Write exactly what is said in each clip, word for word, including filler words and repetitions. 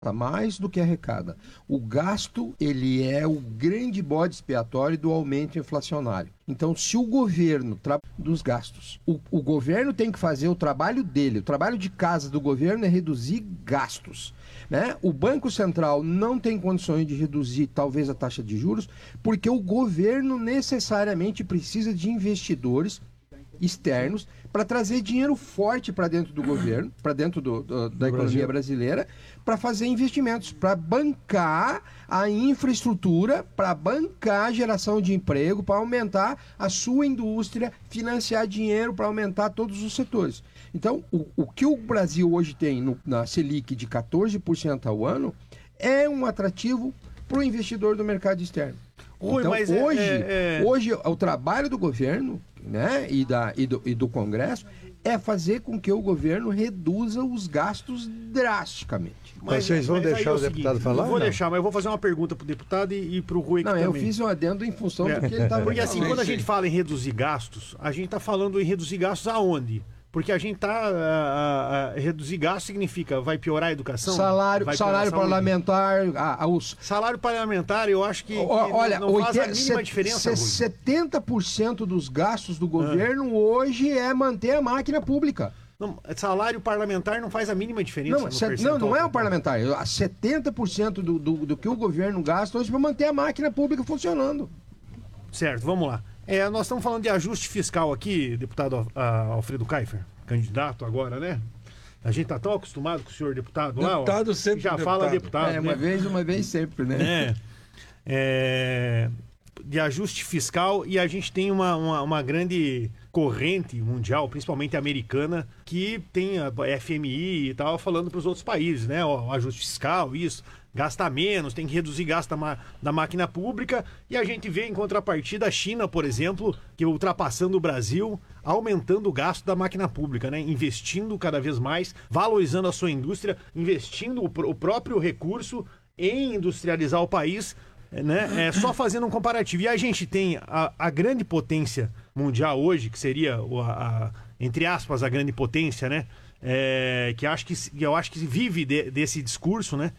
mais do que arrecada. O gasto, ele é o grande bode expiatório do aumento inflacionário. Então, se o governo trabalha dos gastos, o, o governo tem que fazer o trabalho dele. O trabalho de casa do governo é reduzir gastos, né? O Banco Central não tem condições de reduzir, talvez, a taxa de juros, porque o governo necessariamente precisa de investidores externos para trazer dinheiro forte para dentro do governo, para dentro do, do, da economia brasileira, para fazer investimentos, para bancar a infraestrutura, para bancar a geração de emprego, para aumentar a sua indústria, financiar dinheiro para aumentar todos os setores. Então, o, o que o Brasil hoje tem no, na Selic de quatorze por cento ao ano é um atrativo para o investidor do mercado externo. Ui, então, mas hoje, é, é... hoje, o trabalho do governo, né, e, da, e, do, e do Congresso é fazer com que o governo reduza os gastos drasticamente. Mas, Vocês vão deixar é o, o seguinte, deputado falar? Eu vou não? deixar, mas eu vou fazer uma pergunta para o deputado e, e para o Rui aqui não, também. Eu fiz um adendo em função é. do que ele estava Porque assim, falando. quando a gente fala em reduzir gastos, a gente está falando em reduzir gastos aonde? Porque a gente tá. A, a, a reduzir gasto significa vai piorar a educação? Salário, vai salário parlamentar. A, a, os... Salário parlamentar, eu acho que, que Olha, não, não faz oitenta, a mínima diferença. setenta por cento dos gastos do governo ah. hoje é manter a máquina pública. Não, salário parlamentar não faz a mínima diferença. Não, no set, não, não é o parlamentar. setenta por cento do, do, do que o governo gasta hoje para manter a máquina pública funcionando. Certo, vamos lá. É, nós estamos falando de ajuste fiscal aqui, deputado Alfredo Kaifer, candidato agora, né? A gente tá tão acostumado com o senhor deputado, deputado lá, deputado sempre já deputado. fala deputado. É, uma né? vez, uma vez sempre, né? É, é, de ajuste fiscal, e a gente tem uma, uma, uma grande corrente mundial, principalmente americana, que tem a F M I e tal, falando para os outros países, né? O ajuste fiscal, isso, gasta menos, tem que reduzir gasto da, ma- da máquina pública, e a gente vê em contrapartida a China, por exemplo, que ultrapassando o Brasil, aumentando o gasto da máquina pública, né? Investindo cada vez mais, valorizando a sua indústria, investindo o, pr- o próprio recurso em industrializar o país, né? É, só fazendo um comparativo. E a gente tem a, a grande potência mundial hoje, que seria, o, a, a, entre aspas, a grande potência, né? É, que, acho que eu acho que vive de, desse discurso, né?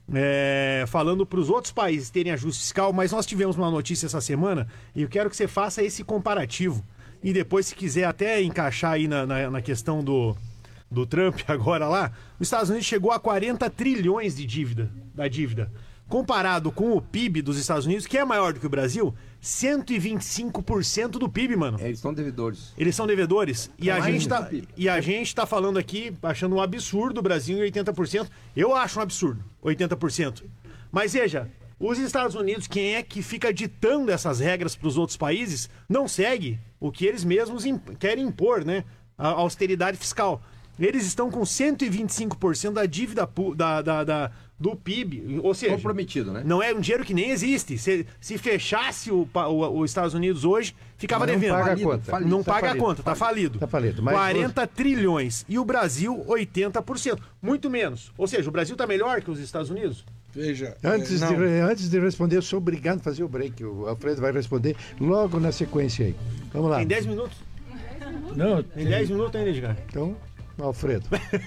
É, falando para os outros países terem ajuste fiscal, mas nós tivemos uma notícia essa semana e eu quero que você faça esse comparativo. E depois, se quiser até encaixar aí na, na, na questão do, do Trump agora lá, os Estados Unidos chegou a quarenta trilhões de dívida, da dívida. Comparado com o P I B dos Estados Unidos, que é maior do que o Brasil, cento e vinte e cinco por cento do P I B, mano. É, eles são devedores. Eles são devedores. E, é a gente, tá, P I B. e a gente tá falando aqui, achando um absurdo o Brasil em oitenta por cento. Eu acho um absurdo, oitenta por cento. Mas veja, os Estados Unidos, quem é que fica ditando essas regras para os outros países, não segue o que eles mesmos imp- querem impor, né? A austeridade fiscal. Eles estão com cento e vinte e cinco por cento da dívida pu- da, da, da, do P I B. Ou seja, comprometido, né? Não é um dinheiro que nem existe. Se, se fechasse o, o, os Estados Unidos hoje, ficava não devendo. Paga Falido, a conta. falido, Não tá paga falido, a conta, tá falido. Tá falido. Mas quarenta trilhões. E o Brasil, oitenta por cento. Muito menos. Ou seja, o Brasil tá melhor que os Estados Unidos? Veja, Antes, é, de, antes de responder, eu sou obrigado a fazer o break. O Alfredo vai responder logo na sequência aí. Vamos lá. Tem dez minutos? Não, Tem dez minutos ainda, Edgar. Então, Alfredo.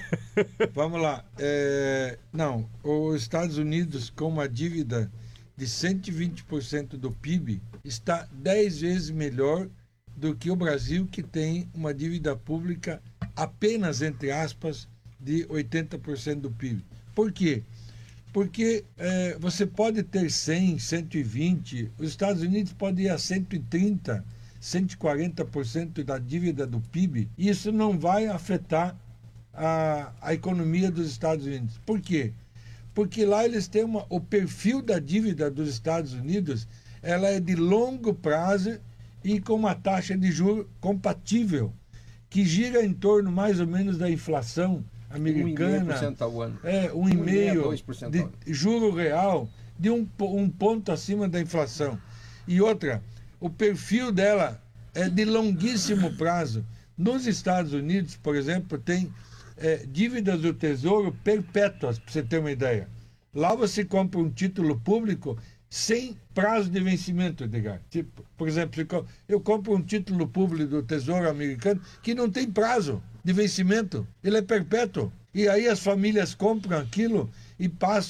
vamos lá. É, não, os Estados Unidos, com uma dívida de cento e vinte por cento do P I B, está dez vezes melhor do que o Brasil, que tem uma dívida pública apenas, entre aspas, de oitenta por cento do P I B. Por quê? Porque é, você pode ter cem, cento e vinte, os Estados Unidos podem ir a cento e trinta, cento e quarenta por cento da dívida do P I B, e isso não vai afetar a, a economia dos Estados Unidos. Por quê? Porque lá eles têm uma, o perfil da dívida dos Estados Unidos, ela é de longo prazo e com uma taxa de juros compatível, que gira em torno mais ou menos da inflação americana. um vírgula cinco por cento ao ano. É, um vírgula cinco dois por cento de ao ano. juro real, de um, um ponto acima da inflação. E outra, o perfil dela é de longuíssimo prazo. Nos Estados Unidos, por exemplo, tem é, dívidas do Tesouro perpétuas, para você ter uma ideia. Lá você compra um título público sem prazo de vencimento, Edgar. Tipo, por exemplo, eu compro um título público do Tesouro americano que não tem prazo de vencimento. Ele é perpétuo. E aí as famílias compram aquilo e passam